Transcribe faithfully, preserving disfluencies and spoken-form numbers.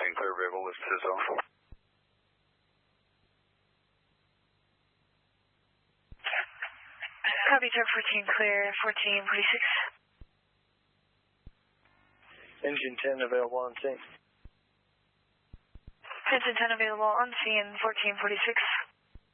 fourteen clear, vehicle list to zone. Copy, truck fourteen clear, fourteen forty-six. Engine ten available on scene. Engine ten available on scene, fourteen forty-six.